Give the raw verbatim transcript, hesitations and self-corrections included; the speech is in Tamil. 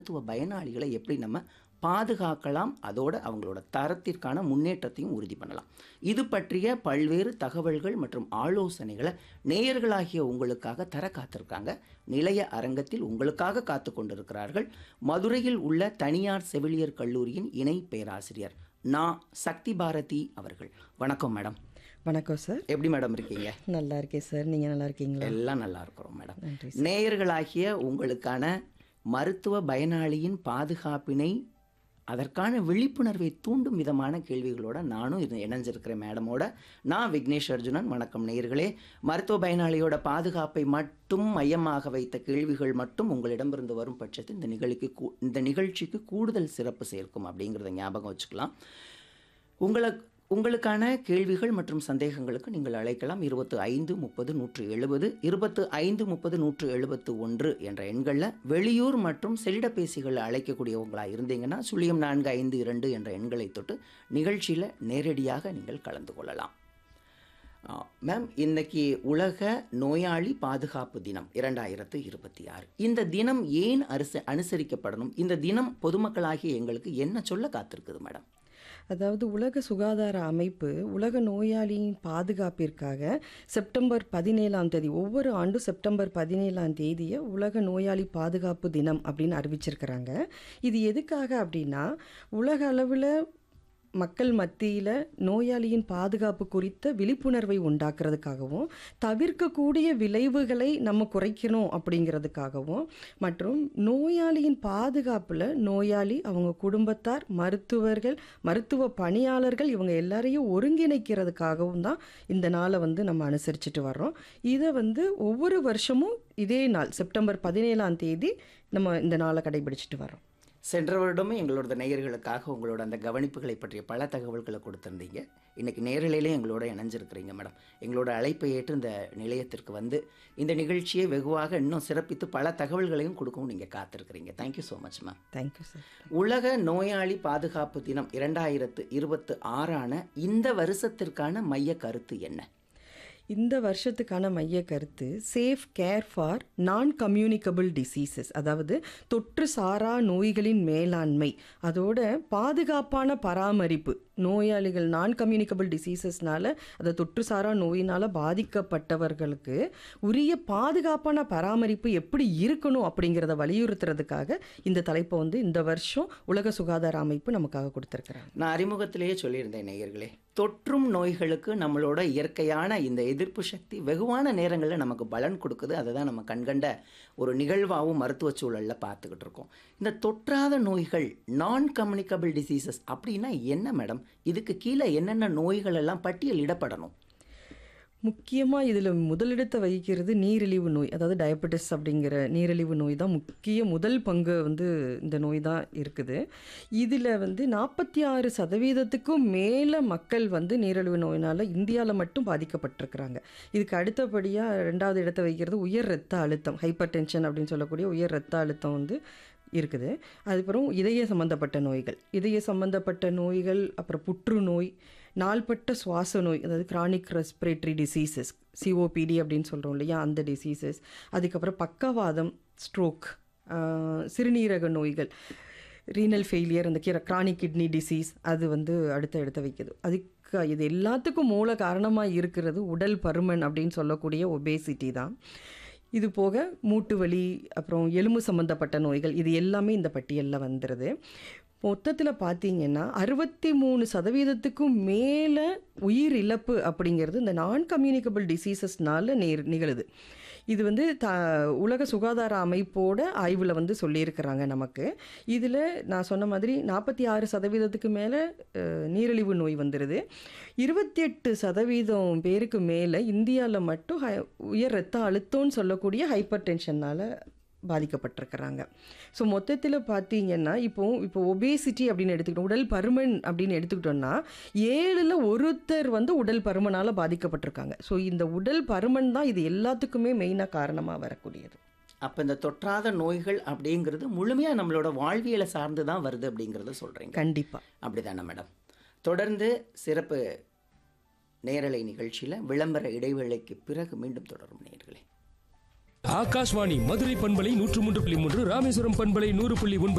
மருத்துவ பயனாளிகளை எப்படி நம்ம பாதுகாக்கலாம், அதோட அவங்களோட தரத்திற்கான முன்னேற்றத்தையும் உறுதி பண்ணலாம். இது பற்றிய பல்வேறு தகவல்கள் மற்றும் ஆலோசனைகளை நேயர்களாகிய உங்களுக்காக தர காத்திருக்காங்க. நிலைய அரங்கத்தில் உங்களுக்காக காத்து கொண்டிருக்கிறார்கள் மதுரையில் உள்ள தனியார் செவிலியர் கல்லூரியின் இணை பேராசிரியர் நா சக்தி பாரதி அவர்கள். வணக்கம் மேடம். வணக்கம் சார். எப்படி மேடம் இருக்கீங்க? நல்லா இருக்கேன் சார். நீங்கள் நல்லா இருக்கீங்களா? எல்லாம் நல்லா இருக்கிறோம் மேடம். நன்றி. நேயர்களாகிய உங்களுக்கான மருத்துவ பயனாளியின் பாதுகாப்பினை அதற்கான விழிப்புணர்வை தூண்டும் விதமான கேள்விகளோட நானும் இது இணைஞ்சிருக்கிறேன் மேடமோட. நான் விக்னேஷ் அர்ஜுனன். வணக்கம் நேயர்களே. மருத்துவ பயனாளியோட பாதுகாப்பை மட்டும் மையமாக வைத்த கேள்விகள் மட்டும் உங்களிடமிருந்து வரும் பட்சத்தில் இந்த நிகழ்ச்சிக்கு இந்த நிகழ்ச்சிக்கு கூடுதல் சிறப்பு சேர்க்கும் அப்படிங்கிறத ஞாபகம் வச்சுக்கலாம். உங்களை உங்களுக்கான கேள்விகள் மற்றும் சந்தேகங்களுக்கு நீங்கள் அழைக்கலாம். இருபத்து ஐந்து முப்பது நூற்று எழுபது இருபத்து ஐந்து முப்பது நூற்று எழுபத்து ஒன்று என்ற எண்களில் வெளியூர் மற்றும் செல்லிடப்பேசிகளில் அழைக்கக்கூடியவங்களாக இருந்தீங்கன்னா சுழியம் நான்கு ஐந்து இரண்டு என்ற எண்களை தொட்டு நிகழ்ச்சியில் நேரடியாக நீங்கள் கலந்து கொள்ளலாம். மேம், இன்னைக்கு உலக நோயாளி பாதுகாப்பு தினம் இரண்டாயிரத்து இருபத்தி ஆறு. இந்த தினம் ஏன் அரிச அனுசரிக்கப்படணும்? இந்த தினம் பொதுமக்களாகிய எங்களுக்கு என்ன சொல்ல காத்திருக்குது மேடம்? அதாவது உலக சுகாதார அமைப்பு உலக நோயாளியின் பாதுகாப்பிற்காக செப்டம்பர் பதினேழாம் தேதி ஒவ்வொரு ஆண்டும் செப்டம்பர் பதினேழாம் தேதியை உலக நோயாளி பாதுகாப்பு தினம் அப்படின்னு அறிவிச்சிருக்கிறாங்க. இது எதுக்காக அப்படின்னா, உலக அளவில் மக்கள் மத்தியில் நோயாளியின் பாதுகாப்பு குறித்த விழிப்புணர்வை உண்டாக்குறதுக்காகவும் தவிர்க்கக்கூடிய விளைவுகளை நம்ம குறைக்கணும் அப்படிங்கிறதுக்காகவும் மற்றும் நோயாளியின் பாதுகாப்பில் நோயாளி, அவங்க குடும்பத்தார், மருத்துவர்கள், மருத்துவ பணியாளர்கள் இவங்க எல்லாரையும் ஒருங்கிணைக்கிறதுக்காகவும் தான் இந்த நாளை வந்து நம்ம அனுசரிச்சுட்டு வர்றோம். இதை வந்து ஒவ்வொரு வருஷமும் இதே நாள் செப்டம்பர் பதினேழாம் தேதி நம்ம இந்த நாளை கடைபிடிச்சிட்டு வர்றோம். சென்ற வருடமே எங்களோட நேயர்களுக்காக உங்களோட அந்த கவனிப்புகளை பற்றிய பல தகவல்களை கொடுத்துருந்தீங்க. இன்றைக்கி நேரலையிலே எங்களோட இணைஞ்சிருக்கிறீங்க மேடம். எங்களோட அழைப்பை ஏற்று இந்த நிலையத்திற்கு வந்து இந்த நிகழ்ச்சியை வெகுவாக இன்னும் சிறப்பித்து பல தகவல்களையும் கொடுக்கவும் நீங்கள் காத்திருக்கிறீங்க. Thank you so much ma'am. Thank you sir. உலக நோயாளி பாதுகாப்பு தினம் இரண்டாயிரத்து இருபத்தி ஆறான இந்த வருஷத்திற்கான மைய கருத்து என்ன? இந்த வருஷத்துக்கான மைய கருத்து சேஃப் கேர் ஃபார் நான் கம்யூனிகபிள் டிசீசஸ், அதாவது தொற்று சாரா நோய்களின் மேலாண்மை, அதோட பாதுகாப்பான பராமரிப்பு. நோயாளிகள் நான் கம்யூனிகபிள் டிசீசஸ்னால, அதை தொற்று சாரா நோயினால் பாதிக்கப்பட்டவர்களுக்கு உரிய பாதுகாப்பான பராமரிப்பு எப்படி இருக்கணும் அப்படிங்கிறத வலியுறுத்துறதுக்காக இந்த தலைப்பை வந்து இந்த வருஷம் உலக சுகாதார அமைப்பு நமக்காக கொடுத்துருக்குறாங்க. நான் அறிமுகத்திலேயே சொல்லியிருந்தேன் நேயர்களே, தொற்றும் நோய்களுக்கு நம்மளோட இயற்கையான இந்த எதிர்ப்பு சக்தி வெகுவான நேரங்களில் நமக்கு பலன் கொடுக்குது. அதை தான் நம்ம கண்கண்ட ஒரு நிகழ்வாகவும் மருத்துவ சூழலில் பார்த்துக்கிட்டு இருக்கோம். இந்த தொற்றாத நோய்கள், நான் கம்யூனிகபிள் டிசீசஸ் அப்படின்னா என்ன மேடம்? இதுக்கு கீழே என்னென்ன நோய்கள் எல்லாம் பட்டியலிடப்படணும்? முக்கியமாக இதில் முதலிடத்தை வகிக்கிறது நீரிழிவு நோய், அதாவது டயபெட்டிஸ் அப்படிங்கிற நீரிழிவு நோய் தான் முக்கிய முதல் பங்கு வந்து இந்த நோய் தான் இருக்குது. இதில் வந்து நாற்பத்தி ஆறு சதவீதத்துக்கும் மேலே மக்கள் வந்து நீரிழிவு நோயினால் இந்தியாவில் மட்டும் பாதிக்கப்பட்டிருக்கிறாங்க. இதுக்கு அடுத்தபடியாக ரெண்டாவது இடத்தை வகிக்கிறது உயர் இரத்த அழுத்தம், ஹைப்பர் டென்ஷன் அப்படின்னு சொல்லக்கூடிய உயர் இரத்த அழுத்தம் வந்து இருக்குது. அதுக்கப்புறம் இதய சம்மந்தப்பட்ட நோய்கள், இதய சம்மந்தப்பட்ட நோய்கள், அப்புறம் புற்றுநோய், நாள்பட்ட சுவாச நோய், அதாவது கிரானிக் ரெஸ்பிரேட்டரி டிசீசஸ், சிஓபிடி அப்படின்னு சொல்கிறோம் இல்லையா, அந்த டிசீசஸ். அதுக்கப்புறம் பக்கவாதம், ஸ்ட்ரோக், சிறுநீரக நோய்கள், ரீனல் ஃபெயிலியர், அந்த கிர கிரானிக் கிட்னி டிசீஸ், அது வந்து அடுத்த இடத்த வைக்குது. அதுக்கு இது எல்லாத்துக்கும் மூல காரணமாக இருக்கிறது உடல் பருமன் அப்படின்னு சொல்லக்கூடிய ஒபேசிட்டி தான். இது போக மூட்டு வலி, அப்புறம் எலும்பு சம்மந்தப்பட்ட நோய்கள், இது எல்லாமே இந்த பட்டியலில் வந்துடுது. மொத்தத்தில் பார்த்தீங்கன்னா அறுபத்தி மூணு சதவீதத்துக்கும் மேலே உயிர் இழப்பு அப்படிங்கிறது இந்த நான் கம்யூனிகபிள் டிசீசஸ்னால நேர் நிகழுது. இது வந்து த உலக சுகாதார அமைப்போட ஆய்வில் வந்து சொல்லியிருக்கிறாங்க நமக்கு. இதில் நான் சொன்ன மாதிரி நாற்பத்தி ஆறு சதவீதத்துக்கு மேலே நீரிழிவு நோய் வந்துடுது. இருபத்தி எட்டு சதவீதம் பேருக்கு மேலே இந்தியாவில் மட்டும் ஹை உயர் இரத்த அழுத்தம்னு சொல்லக்கூடிய ஹைப்பர் டென்ஷனால் பாதிக்கப்பட்டிருக்கிறாங்க. ஸோ மொத்தத்தில் பார்த்தீங்கன்னா இப்போ இப்போ ஒபேசிட்டி அப்படின்னு எடுத்துக்கிட்டோம், உடல் பருமன் அப்படின்னு எடுத்துக்கிட்டோம்னா ஏழில் ஒருத்தர் வந்து உடல் பருமனால் பாதிக்கப்பட்டிருக்காங்க. ஸோ இந்த உடல் பருமன் தான் இது எல்லாத்துக்குமே மெயினாக காரணமாக வரக்கூடியது. அப்போ இந்த தொற்றாத நோய்கள் அப்படிங்கிறது முழுமையாக நம்மளோட வாழ்வியலை சார்ந்து தான் வருது அப்படிங்கிறத சொல்கிறீங்க? கண்டிப்பாக அப்படி தானே மேடம்? தொடர்ந்து சிறப்பு நேரலை நிகழ்ச்சியில் விளம்பர இடைவேளைக்கு பிறகு மீண்டும் தொடரும் நேயர்களே. ஆகாஷ்வாணி மதுரை பண்பலை நூற்று மூன்று புள்ளி மூன்று, ராமேஸ்வரம் பண்பலை நூறு புள்ளி ஒன்பது.